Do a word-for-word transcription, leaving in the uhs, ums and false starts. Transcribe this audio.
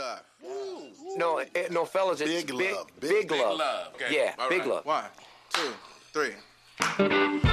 God. No, eh, no, fellas, it's Big big, love. big, Big love. love. Okay. Yeah, All big right. love. One, two, three.